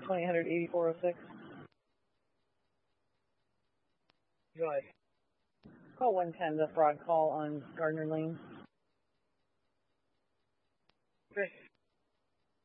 2000 8406. Go ahead. Call 110, the fraud call on Gardner Lane. Chris,